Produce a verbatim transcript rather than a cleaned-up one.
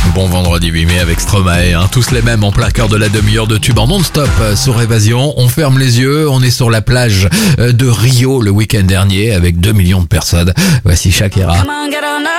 Bon vendredi huit mai avec Stromae, hein, tous les mêmes en plein cœur de la demi-heure de tube en non-stop euh, sur Évasion. On ferme les yeux, on est sur la plage euh, de Rio le week-end dernier avec deux millions de personnes. Voici Shakira.